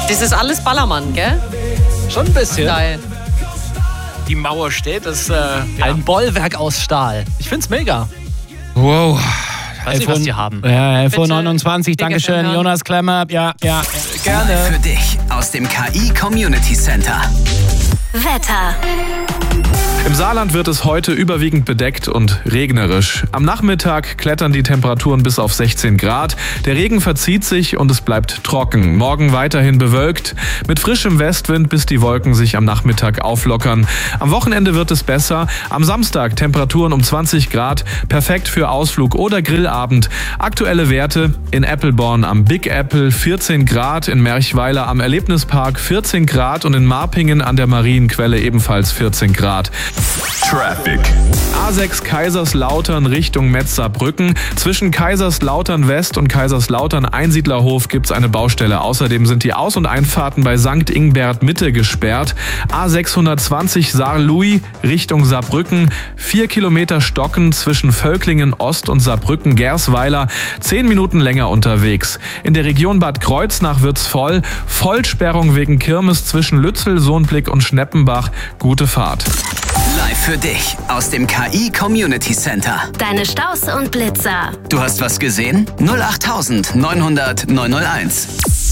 Das ist alles Ballermann, gell? Schon ein bisschen. Geil. Die Mauer steht, das Ein Bollwerk aus Stahl. Ich find's mega. Wow. Weiß nicht, was die haben. Ja, iPhone 29, Bitte Dankeschön, hören. Jonas Klemmer. Ja, Gerne. Live für dich aus dem KI Community Center. Wetter. Im Saarland wird es heute überwiegend bedeckt und regnerisch. Am Nachmittag klettern die Temperaturen bis auf 16 Grad. Der Regen verzieht sich und es bleibt trocken. Morgen weiterhin bewölkt, mit frischem Westwind, bis die Wolken sich am Nachmittag auflockern. Am Wochenende wird es besser. Am Samstag Temperaturen um 20 Grad, perfekt für Ausflug oder Grillabend. Aktuelle Werte: in Eppelborn am Big Apple 14 Grad, in Merchweiler am Erlebnispark 14 Grad und in Marpingen an der Marienquelle ebenfalls 14 Grad. Traffic. A6 Kaiserslautern Richtung Metz-Saarbrücken. Zwischen Kaiserslautern West und Kaiserslautern Einsiedlerhof gibt es eine Baustelle. Außerdem sind die Aus- und Einfahrten bei St. Ingbert Mitte gesperrt. A620 Saar-Louis Richtung Saarbrücken. 4 Kilometer Stocken zwischen Völklingen Ost und Saarbrücken-Gersweiler. 10 Minuten länger unterwegs. In der Region Bad Kreuznach wird's voll. Vollsperrung wegen Kirmes zwischen Lützel, Sohnblick und Schneppenbach. Gute Fahrt. Live für dich aus dem KI Community Center. Deine Staus und Blitzer. Du hast was gesehen? 08900 901.